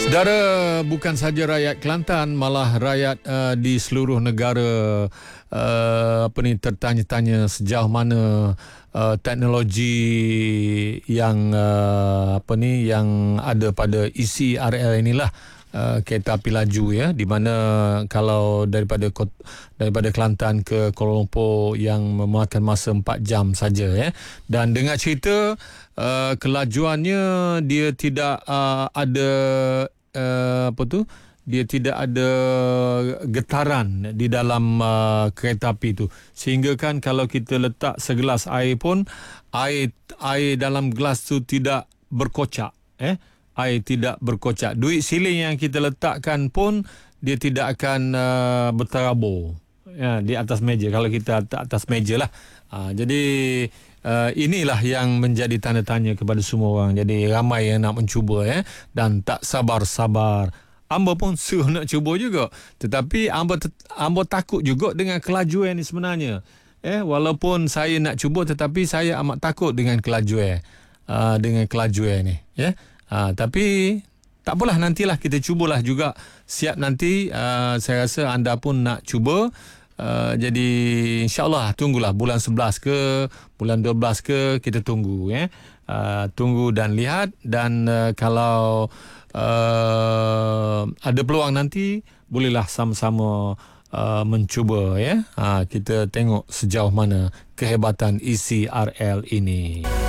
Saudara, bukan saja rakyat Kelantan, malah rakyat di seluruh negara tertanya-tanya sejauh mana teknologi yang yang ada pada ECRL inilah, kereta api laju, ya, di mana kalau daripada Kelantan ke Kuala Lumpur yang memakan masa 4 jam saja, ya. Dan dengar cerita kelajuannya dia tidak ada dia tidak ada getaran di dalam kereta api itu, sehingga kan kalau kita letak segelas air pun air dalam gelas tu tidak berkocak, air tidak berkocak. Duit siling yang kita letakkan pun dia tidak akan berterabur, ya, di atas meja, kalau kita atas meja lah. Jadi inilah yang menjadi tanda tanya kepada semua orang. Jadi ramai yang nak mencuba, dan tak sabar-sabar. Amba pun suruh nak cuba juga, tetapi amba takut juga dengan kelajuan ni sebenarnya. Walaupun saya nak cuba, tetapi saya amat takut dengan kelajuan ni, ya. Tapi tak apalah, nantilah kita cubalah juga. Siap nanti, saya rasa anda pun nak cuba. Jadi insyaAllah tunggulah bulan 11 ke bulan 12 ke, kita tunggu, tunggu dan lihat. Dan kalau ada peluang nanti, bolehlah sama-sama mencuba, ya. Kita tengok sejauh mana kehebatan ECRL ini.